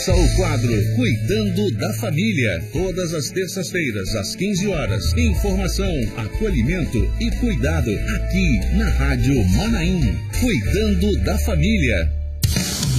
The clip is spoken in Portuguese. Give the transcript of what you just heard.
O quadro Cuidando da Família, todas as terças-feiras, às 15 horas. Informação, acolhimento e cuidado aqui na Rádio Manaim. Cuidando da Família.